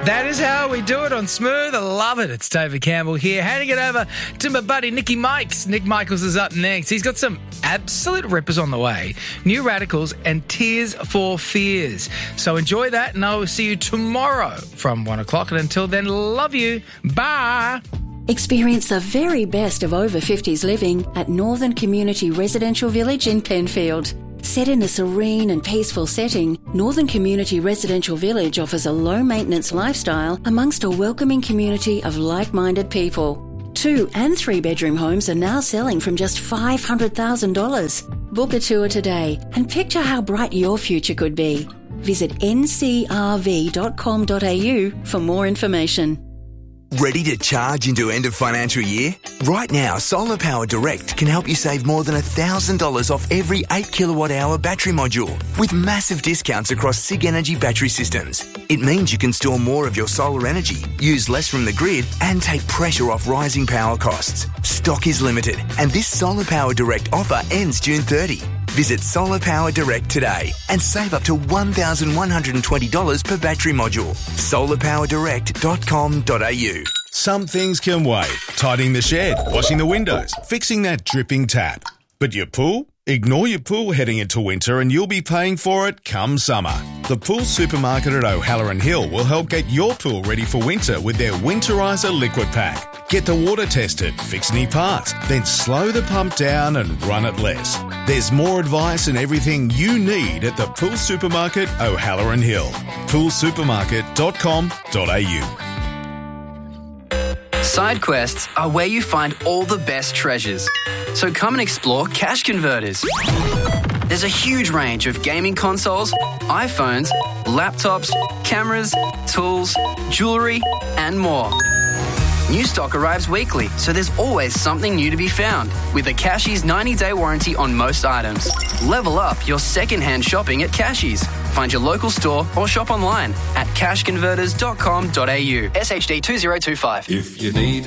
That is how we do it on Smooth. I love it. It's David Campbell here, handing it over to my buddy Nicky Mikes. Nick Michaels is up next. He's got some absolute rippers on the way. New Radicals and Tears for Fears. So enjoy that, and I will see you tomorrow from 1 o'clock. And until then, love you. Bye. Experience the very best of over 50s living at Northern Community Residential Village in Penfield. Set in a serene and peaceful setting, Northern Community Residential Village offers a low-maintenance lifestyle amongst a welcoming community of like-minded people. 2- and 3-bedroom homes are now selling from just $500,000. Book a tour today and picture how bright your future could be. Visit ncrv.com.au for more information. Ready to charge into end of financial year? Right now, Solar Power Direct can help you save more than $1,000 off every 8 kilowatt hour battery module with massive discounts across SIG Energy battery systems. It means you can store more of your solar energy, use less from the grid, and take pressure off rising power costs. Stock is limited, and this Solar Power Direct offer ends June 30. Visit Solar Power Direct today and save up to $1,120 per battery module. solarpowerdirect.com.au. Some things can wait. Tidying the shed, washing the windows, fixing that dripping tap. But your pool? Ignore your pool heading into winter and you'll be paying for it come summer. The Pool Supermarket at O'Halloran Hill will help get your pool ready for winter with their Winterizer Liquid Pack. Get the water tested, fix any parts, then slow the pump down and run it less. There's more advice and everything you need at the Pool Supermarket O'Halloran Hill. poolsupermarket.com.au. Side quests are where you find all the best treasures. So come and explore Cash Converters. There's a huge range of gaming consoles, iPhones, laptops, cameras, tools, jewellery, and more. New stock arrives weekly, so there's always something new to be found. With a Cashies 90-day warranty on most items. Level up your second-hand shopping at Cashies. Find your local store or shop online at cashconverters.com.au. SHD 2025. If you need